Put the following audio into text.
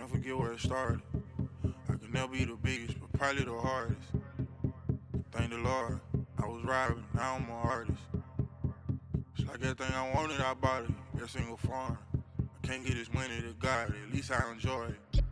Can't forget where it started. I could never be the biggest, but probably the hardest. Thank the Lord, I was robbing, now I'm an artist. It's like everything I wanted, I bought it, every single farm. I can't get this money to God, at least I enjoy it.